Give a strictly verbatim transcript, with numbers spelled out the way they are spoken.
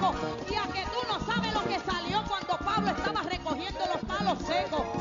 seco. Y a que tú no sabes lo que salió cuando Pablo estaba recogiendo los palos secos.